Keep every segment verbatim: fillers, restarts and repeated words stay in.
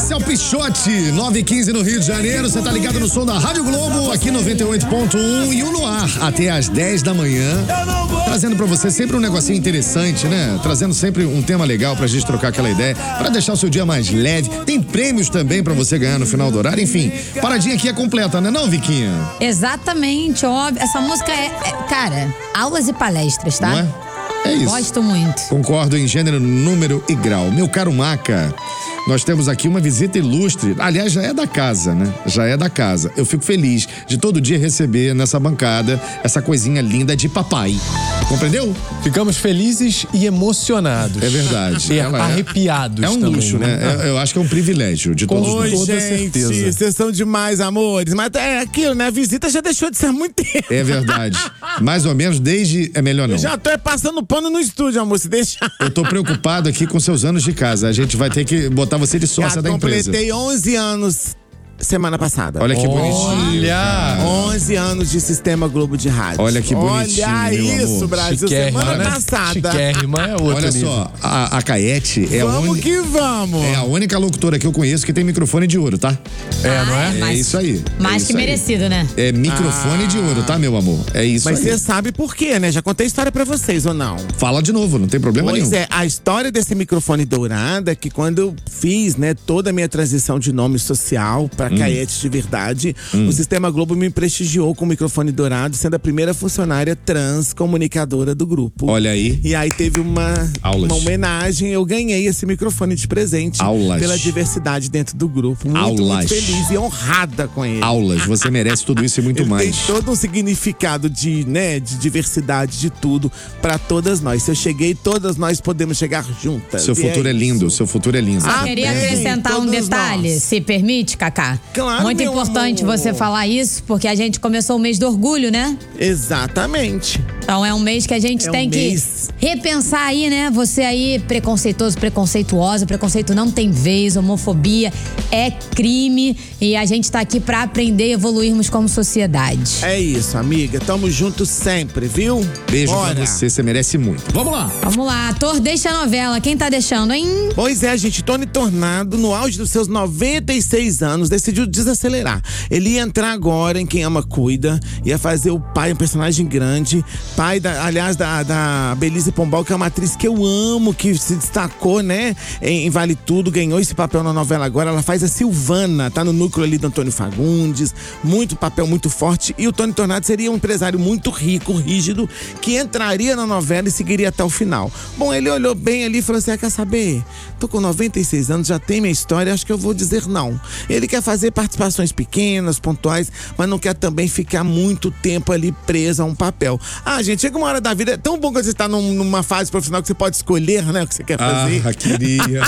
Marcel Pichotti, nove e quinze no Rio de Janeiro. Você tá ligado no som da Rádio Globo, aqui noventa e oito ponto um e o no ar até às dez da manhã. Trazendo pra você sempre um negocinho interessante, né? Trazendo sempre um tema legal pra gente trocar aquela ideia, pra deixar o seu dia mais leve. Tem prêmios também pra você ganhar no final do horário. Enfim, paradinha aqui é completa, né não, Viquinha? Exatamente, óbvio. Essa música é, é, cara, aulas e palestras, tá? Não é? É isso. Gosto muito. Concordo em gênero, número e grau. Meu caro Maca, nós temos aqui uma visita ilustre. Aliás, já é da casa, né? Já é da casa. Eu fico feliz de todo dia receber nessa bancada essa coisinha linda de papai. Compreendeu? Ficamos felizes e emocionados. É verdade. E Ela arrepiados é, é um também, luxo, né? né? É, eu acho que é um privilégio de todos Com nós. toda Oi, certeza. gente, vocês são demais, amores. Mas é aquilo, né? A visita já deixou de ser há muito tempo. É verdade. Mais ou menos desde... É melhor não. Eu já tô passando pano no estúdio, amor, se deixar. Eu tô preocupado aqui com seus anos de casa. A gente vai ter que botar você de sócia Já da empresa. completei onze anos semana passada. Olha que bonitinho. Olha! onze anos de Sistema Globo de Rádio. Olha que bonitinho, Olha meu isso, amor. Brasil. Chiquérrima, Semana né? passada. Chiquérrima é outro Olha nível. só, a, a Caete é a, Vamos uni... que vamos. é a única locutora que eu conheço que tem microfone de ouro, tá? É, não é? É mais, isso aí. Mais é que isso aí. merecido, né? É microfone de ouro, tá, meu amor? É isso Mas aí. você sabe por quê, né? Já contei a história pra vocês, ou não? Fala de novo, não tem problema Pois nenhum. é, a história desse microfone dourado é que quando eu fiz, né, toda a minha transição de nome social pra Hum. Caete de verdade, o Sistema Globo me prestigiou com o microfone dourado, sendo a primeira funcionária trans comunicadora do grupo. Olha aí. E aí teve uma, Aulas. uma homenagem, eu ganhei esse microfone de presente Aulas. pela diversidade dentro do grupo. Muito, Aulas. muito feliz e honrada com ele. Aulas, você merece tudo isso e muito Ele mais. tem todo um significado de, né, de diversidade, de tudo, pra todas nós. Se eu cheguei, todas nós podemos chegar juntas. Seu E futuro é, isso. lindo, seu futuro é lindo. Ah, Queria Amém, acrescentar um todos detalhe, nós. se permite, Cacá? Claro, Muito meu importante amor. você falar isso, porque a gente começou o mês do orgulho, né? Exatamente. Então é um mês que a gente É um tem que mês. repensar aí, né? Você aí, preconceituoso, preconceituosa, preconceito não tem vez, homofobia é crime e a gente tá aqui pra aprender e evoluirmos como sociedade. É isso, amiga. Tamo juntos sempre, viu? Beijo Bora. pra você, você merece muito. Vamos lá. Vamos lá, ator deixa a novela. Quem tá deixando, hein? Pois é, gente, Tony Tornado, no auge dos seus noventa e seis anos, decidiu desacelerar. Ele ia entrar agora em Quem Ama Cuida, ia fazer o pai, um personagem grande, pai, da, aliás, da, da Belize Pombal, que é uma atriz que eu amo, que se destacou, né, em, em Vale Tudo, ganhou esse papel na novela agora. Ela faz a Silvana, tá no núcleo ali do Antônio Fagundes, muito papel muito forte. E o Tony Tornado seria um empresário muito rico, rígido, que entraria na novela e seguiria até o final. Bom, ele olhou bem ali e falou assim: ah, quer saber? Tô com noventa e seis anos, já tem minha história, acho que eu vou dizer não. Ele quer fazer participações pequenas, pontuais, mas não quer também ficar muito tempo ali preso a um papel. Ah, gente, chega uma hora da vida, é tão bom quando você tá num, numa fase profissional que você pode escolher, né, o que você quer fazer. Ah, queria.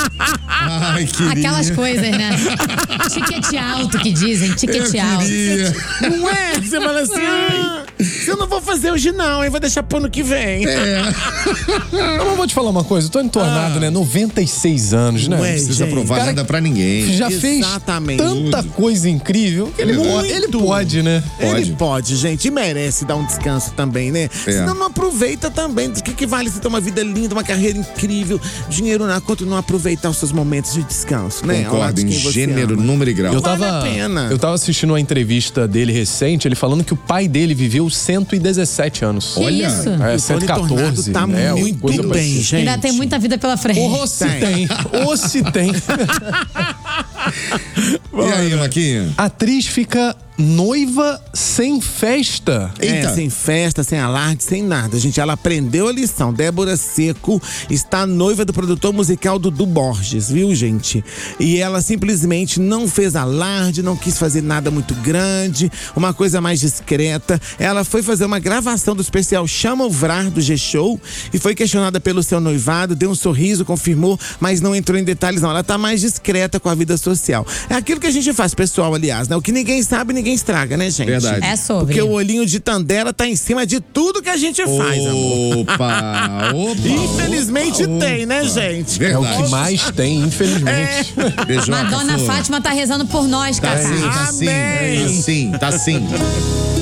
Ai, queria. Aquelas coisas, né? Ticket alto que dizem, ticket Eu alto. queria. Não é? Você fala assim, ah, eu não vou fazer hoje não, hein, vou deixar pro ano que vem. É. Não, mas vou te falar uma coisa, o Tony Tornado, né? noventa e seis anos, né? Não é, Não precisa gente. provar Cara, nada pra ninguém. Já fez Exatamente. tanta coisa incrível que ele, Muito. pode, ele pode, né? Pode. Ele pode, gente, e merece dar um descanso também, né? É. Senão não aproveita também. O que, que vale você ter uma vida linda, uma carreira incrível, dinheiro na conta e não aproveitar os seus momentos de descanso, né? Ao lado Concordo, de em quem você gênero, ama. número e grau. Eu Vale tava, a pena. eu tava assistindo uma entrevista dele recente, ele falando que o pai dele viveu cento e dezessete anos. Que Olha, isso? É, O Tony cento e quatorze. Tornado tá né? muito Coisa bem, parecida. gente. Ainda tem muita vida pela frente. Ou se tem, ou se tem. E aí, Maquinha? A atriz fica noiva sem festa. É, Eita. sem festa, sem alarde, sem nada. Gente, ela aprendeu a lição. Débora Seco está noiva do produtor musical Dudu Borges, viu, gente? E ela simplesmente não fez alarde, não quis fazer nada muito grande, uma coisa mais discreta. Ela foi fazer uma gravação do especial Chama o Vrar do G-Show e foi questionada pelo seu noivado, deu um sorriso, confirmou, mas não entrou em detalhes não. Ela tá mais discreta com a vida social. É aquilo que a gente faz, pessoal, aliás, né? O que ninguém sabe, ninguém estraga, né, gente? Verdade. É sobre. Porque o olhinho de Tandera tá em cima de tudo que a gente faz, amor. Opa, opa. Infelizmente opa, tem, né, opa. gente? É o Verdade. que mais tem, infelizmente. Beijoca, Madonna flor. Fátima tá rezando por nós, Tá Cacá. sim, tá sim. Amém. Tá sim, tá sim.